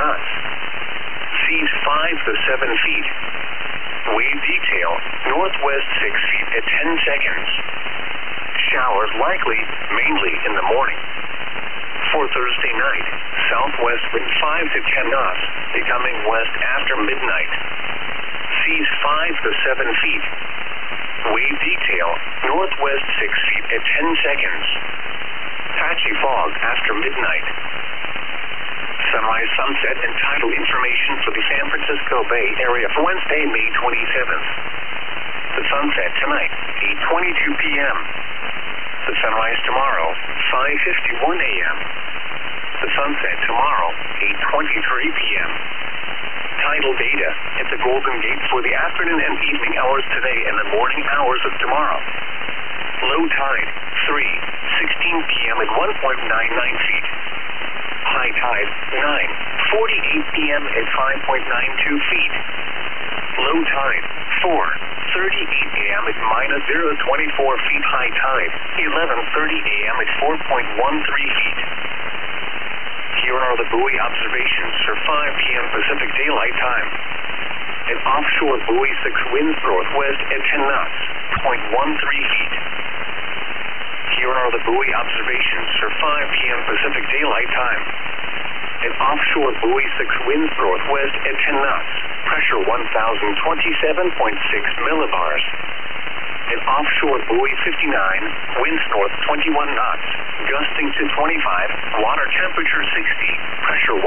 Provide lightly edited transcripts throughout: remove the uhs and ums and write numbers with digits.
knots. Seas 5 to 7 feet. Wave detail, northwest 6 feet at 10 seconds. Showers likely, mainly in the morning. For Thursday night, southwest wind 5 to 10 knots, becoming west after midnight. Seas 5 to 7 feet. Wave detail, northwest 6 feet at 10 seconds. Patchy fog after midnight. Sunrise, sunset, and tidal information for the San Francisco Bay Area for Wednesday, May 27th. The sunset tonight, 8:22 p.m. The sunrise tomorrow, 5:51 a.m. The sunset tomorrow, 8:23 p.m. Tidal data at the Golden Gate for the afternoon and evening hours today and the morning hours of tomorrow. Low tide, 3:16 p.m. at 1.99 feet. High tide, 9:48 p.m. at 5.92 feet. Low tide, 4:38 a.m. at -0.24 feet. High tide, 11:30 a.m. at 4.13 feet. Here are the buoy observations for 5 p.m. Pacific Daylight Time. An offshore buoy 6 winds northwest at 10 knots, 0.13 feet. Here are the buoy observations for 5 p.m. Pacific Daylight Time. An offshore buoy 6 winds northwest at 10 knots, pressure 1,027.6 millibars. An offshore buoy 59, winds north 21 knots, gusting to 25, water temperature 60, pressure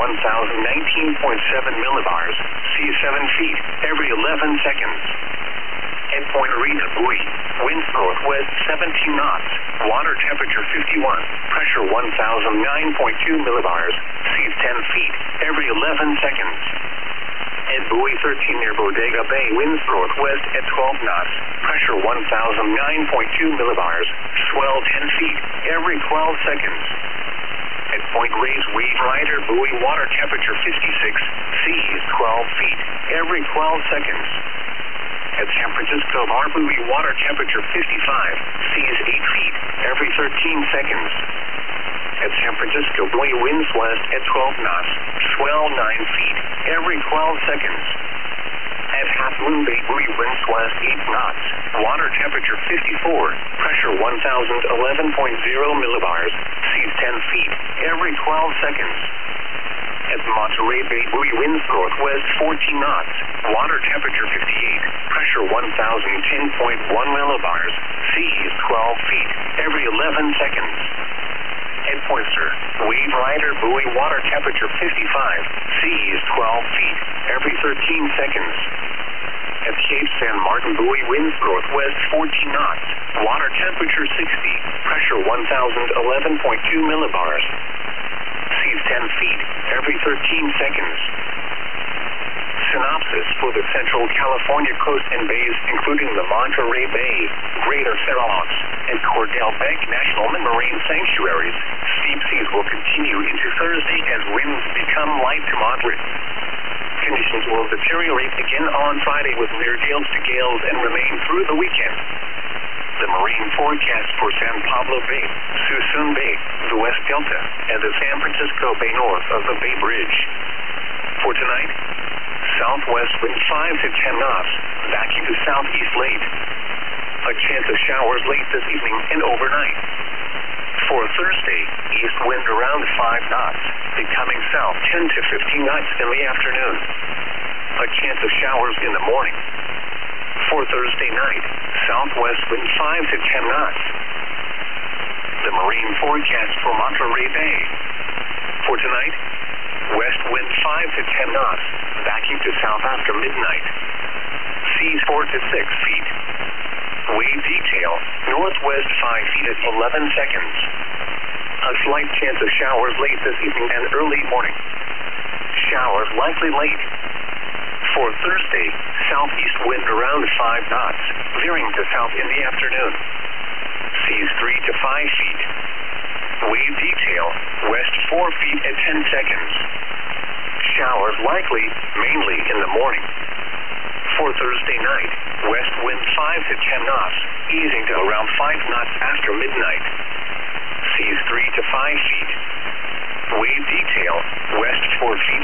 1,019.7 millibars, sea 7 feet, every 11 seconds. At Point Arena buoy, winds northwest 17 knots, water temperature 51, pressure 1,009.2 millibars, seas 10 feet, every 11 seconds. At buoy 13 near Bodega Bay, winds northwest at 12 knots, pressure 1,009.2 millibars, swell 10 feet, every 12 seconds. At Point Reyes Wave Rider buoy, water temperature 56, seas 12 feet, every 12 seconds. At San Francisco Bar buoy, water temperature 55, seas 8 feet, every 13 seconds. At San Francisco buoy, winds west at 12 knots, swell 9 feet, every 12 seconds. At Half Moon Bay buoy, winds west 8 knots, water temperature 54, pressure 1,011.0 millibars, seas 10 feet, every 12 seconds. At Monterey Bay buoy, winds northwest 14 knots, water temperature 58, pressure 1,010.1 millibars, seas 12 feet, every 11 seconds. At Poynter, Wave Rider buoy, water temperature 55, seas 12 feet, every 13 seconds. At Cape San Martin buoy, winds northwest 14 knots, water temperature 60, pressure 1,011.2 millibars. Seas 10 feet, every 13 seconds. Synopsis for the Central California coast and bays, including the Monterey Bay, Greater Fair Oaks, and Cordell Bank National Marine Sanctuaries. Steep seas will continue into Thursday as winds become light to moderate. Conditions will deteriorate again on Friday with near gales to gales and remain through the weekend. The marine forecast for San Pablo Bay, Suisun Bay, the West Delta, and the San Francisco Bay north of the Bay Bridge. For tonight, southwest wind 5 to 10 knots, backing to southeast late. A chance of showers late this evening and overnight. For Thursday, east wind around 5 knots, becoming south 10 to 15 knots in the afternoon. A chance of showers in the morning. For Thursday night, southwest wind 5 to 10 knots. The marine forecast for Monterey Bay. For tonight, west wind 5 to 10 knots, backing to south after midnight. Seas 4 to 6 feet. Wave detail, northwest 5 feet at 11 seconds. A slight chance of showers late this evening and early morning. Showers likely late. For Thursday, southeast wind around 5 knots, veering to south in the afternoon. Seas 3 to 5 feet. Wave detail, west 4 feet at 10 seconds. Showers likely, mainly in the morning. For Thursday night, west wind 5 to 10 knots, easing to around 5 knots after midnight. Seas 3 to 5 feet. Wave detail, west 4 feet